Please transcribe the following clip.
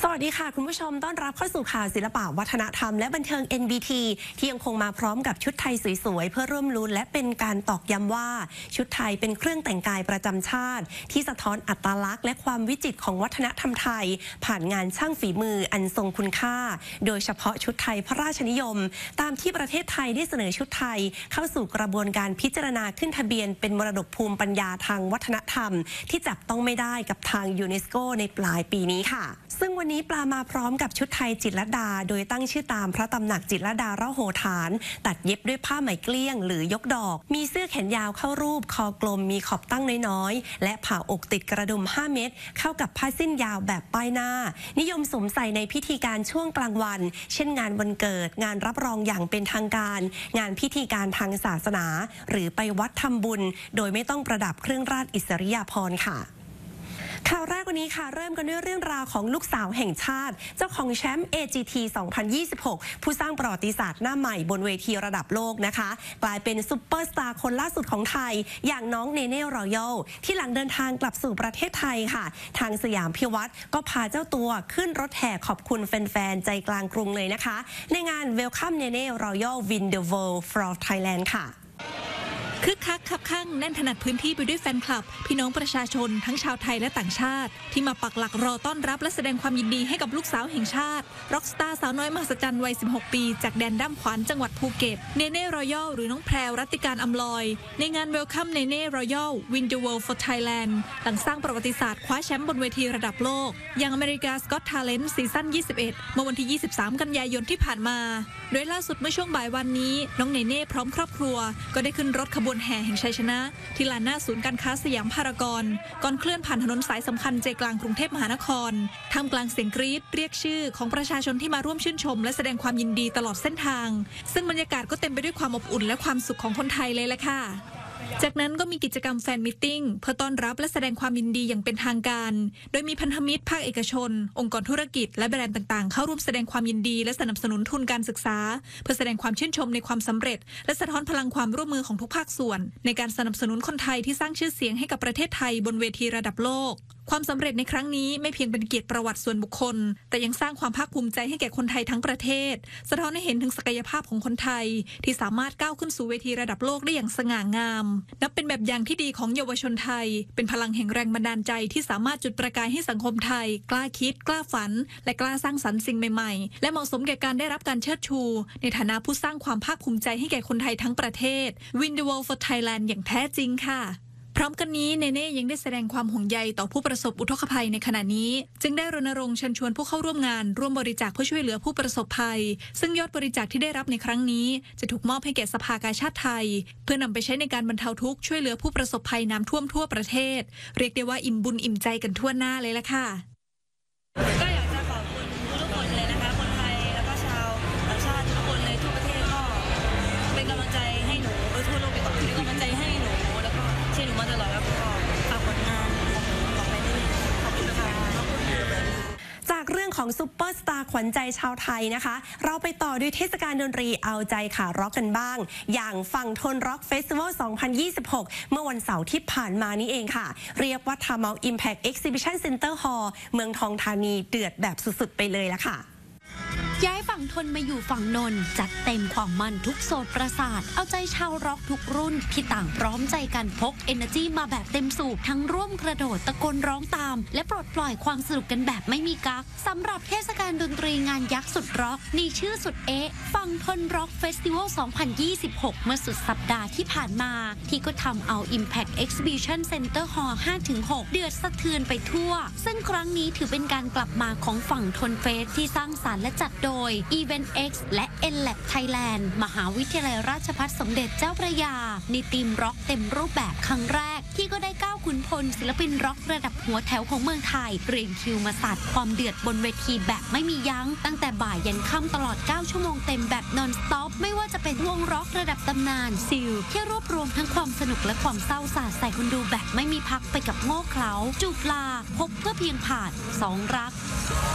สวัสดีค่ะคุณผู้ชมต้อนรับเข้าสู่ข่าวศิลปะวัฒนธรรมและบันเทิง NBT ที่ยังคงมาพร้อมกับชุดไทยสวยๆเพื่อร่วมลุ้นและเป็นการตอกย้ำว่าชุดไทยเป็นเครื่องแต่งกายประจำชาติที่สะท้อนอัตลักษณ์และความวิจิตรของวัฒนธรรมไทยผ่านงานช่างฝีมืออันทรงคุณค่าโดยเฉพาะชุดไทยพระราชนิยมตามที่ประเทศไทยได้เสนอชุดไทยเข้าสู่กระบวนการพิจารณาขึ้นทะเบียนเป็นมรดกภูมิปัญญาทางวัฒนธรรมที่จับต้องไม่ได้กับทางยูเนสโกในปลายปีนี้ค่ะซึ่งวันนี้ปลามาพร้อมกับชุดไทยจิตรลดาโดยตั้งชื่อตามพระตำหนักจิตรลดาระโหฐานตัดเย็บด้วยผ้าไหมเกลี้ยงหรือยกดอกมีเสื้อแขนยาวเข้ารูปคอกลมมีขอบตั้งน้อยๆและผ่าอกติดกระดุม5 เม็ดเข้ากับผ้าสิ้นยาวแบบป้ายหน้านิยมสวมใส่ในพิธีการช่วงกลางวันเช่นงานวันเกิดงานรับรองอย่างเป็นทางการงานพิธีการทางศาสนาหรือไปวัดทำบุญโดยไม่ต้องประดับเครื่องราชอิสริยาภรณ์ค่ะข่าวแรกวันนี้ค่ะเริ่มกันด้วยเรื่องราวของลูกสาวแห่งชาติเจ้าของแชมป์ AGT 2026 ผู้สร้างประวัติศาสตร์หน้าใหม่บนเวทีระดับโลกนะคะกลายเป็นซุปเปอร์สตาร์คนล่าสุดของไทยอย่างน้องเนเน่รอยัลที่หลังเดินทางกลับสู่ประเทศไทยค่ะทางสยามพิวัตรก็พาเจ้าตัวขึ้นรถแห่ขอบคุณแฟนๆใจกลางกรุงเลยนะคะในงาน Welcome Nene Royal Win the World for Thailand ค่ะคึกคักคับคั่งแน่นถนัดพื้นที่ไปด้วยแฟนคลับพี่น้องประชาชนทั้งชาวไทยและต่างชาติที่มาปักหลักรอต้อนรับและแสดงความยินดีให้กับลูกสาวแห่งชาติร็อกสตาร์สาวน้อยมหัศจรรย์วัย 16 ปีจากแดนด้ามขวานจังหวัดภูเก็ตเนเน่รอยัลหรือน้องแพรวรัตติการอำลอยในงาน Welcome Nene Royal Win the World for Thailand หลังสร้างประวัติศาสตร์คว้าแชมป์บนเวทีระดับโลกอย่างอเมริกาสก็อตทาเลนต์ซีซั่น 21 เมื่อวันที่ 23 กันยายนที่ผ่านมาโดยล่าสุดเมื่อช่วงบ่ายวันนี้น้องเนเน่พร้อมครอบครัวก็ได้ขึ้นรถขบวนแห่แห่งชัยชนะที่ลานหน้าศูนย์การค้าสยามพารากอนก่อนเคลื่อนผ่านถนนสายสำคัญใจกลางกรุงเทพมหานครท่ามกลางเสียงกรี๊ดเรียกชื่อของประชาชนที่มาร่วมชื่นชมและแสดงความยินดีตลอดเส้นทางซึ่งบรรยากาศก็เต็มไปด้วยความอบอุ่นและความสุขของคนไทยเลยล่ะค่ะจากนั้นก็มีกิจกรรมแฟนมิทติ้งเพื่อต้อนรับและแสดงความยินดีอย่างเป็นทางการโดยมีพันธมิตรภาคเอกชนองค์กรธุรกิจและแบรนด์ต่างๆเข้าร่วมแสดงความยินดีและสนับสนุนทุนการศึกษาเพื่อแสดงความชื่นชมในความสำเร็จและสะท้อนพลังความร่วมมือของทุกภาคส่วนในการสนับสนุนคนไทยที่สร้างชื่อเสียงให้กับประเทศไทยบนเวทีระดับโลกความสำเร็จในครั้งนี้ไม่เพียงเป็นเกียรติประวัติส่วนบุคคลแต่ยังสร้างความภาคภูมิใจให้แก่คนไทยทั้งประเทศสะท้อนให้เห็นถึงศักยภาพของคนไทยที่สามารถก้าวขึ้นสู่เวทีระดับโลกได้อย่างสง่างามนับเป็นแบบอย่างที่ดีของเยาวชนไทยเป็นพลังแห่งแรงบันดาลใจที่สามารถจุดประกายให้สังคมไทยกล้าคิดกล้าฝันและกล้าสร้างสรรค์สิ่งใหม่ๆและเหมาะสมแก่การได้รับการเชิดชูในฐานะผู้สร้างความภาคภูมิใจให้แก่คนไทยทั้งประเทศ Win the World for Thailand อย่างแท้จริงค่ะพร้อมกันนี้เนเน่ยังได้แสดงความห่วงใยต่อผู้ประสบอุทกภัยในขณะนี้จึงได้รณรงค์เชิญชวนผู้เข้าร่วมงานร่วมบริจาคเพื่อช่วยเหลือผู้ประสบภัยซึ่งยอดบริจาคที่ได้รับในครั้งนี้จะถูกมอบให้แก่สภากาชาดไทยเพื่อนำไปใช้ในการบรรเทาทุกข์ช่วยเหลือผู้ประสบภัยน้ำท่วมทั่วประเทศเรียกได้ว่าอิ่มบุญอิ่มใจกันทั่วหน้าเลยละค่ะก็อยากจะขอบคุณทุกคนเลยนะคะคนไทยแล้วก็ชาวต่างชาติทุกคนเลยทั่วประเทศก็เป็นกำลังใจให้หนูทั่วโลกเป็นกำลังใจให้หนูแล้วก็เชียร์หนูมาตลอดแล้วก็ฝากผลงานของหนูต่อไปเรื่อยๆขอบคุณค่ะจากเรื่องของซุปเปอร์สตาร์ขวัญใจชาวไทยนะคะเราไปต่อด้วยเทศกาลดนตรีเอาใจขาร็อกกันบ้างอย่างฝั่งทนร็อกเฟสติวัล 2026 เมื่อวันเสาร์ที่ผ่านมานี้เองค่ะเรียกว่าทำเอา Impact Exhibition Center Hall เมืองทองธานีเดือดแบบสุดๆไปเลยละค่ะย้ายฝั่งทนมาอยู่ฝั่งนนท์จัดเต็มความมันทุกโซนประสาทเอาใจชาวร็อกทุกรุ่นที่ต่างพร้อมใจกันพก Energy มาแบบเต็มสูบทั้งร่วมกระโดดตะโกนร้องตามและปลดปล่อยความสนุกกันแบบไม่มีกั๊กสำหรับเทศกาลดนตรีงานยักษ์สุดร็อกในชื่อสุดฝั่งทนร็อกเฟสติวัล 2026 เมื่อสุดสัปดาห์ที่ผ่านมาที่ก็ทำเอา Impact Exhibition Center Hall 5-6 เดือดสะเทือนไปทั่วซึ่งครั้งนี้ถือเป็นการกลับมาของฝั่งทนเฟสที่สร้างสรรค์และจัดโดย Event X และ NLab Thailand มหาวิทยาลัยราชภัฏสมเด็จเจ้าพระยาในทีมร็อกเต็มรูปแบบครั้งแรกที่ก็ได้ก้าวขุนพลศิลปินร็อกระดับหัวแถวของเมืองไทยเรียงคิวมาสาดความเดือดบนเวทีแบบไม่มียั้งตั้งแต่บ่ายยันค่ำตลอด9ชั่วโมงเต็มแบบ non stop ไม่ว่าจะเป็นวงร็อกระดับตำนานซิลที่รวบรวมทั้งความสนุกและความเศร้าสาดใส่คนดูแบบไม่มีพักไปกับโง่เขลาจูบลาพบเพื่อเพียงผ่านสองรัก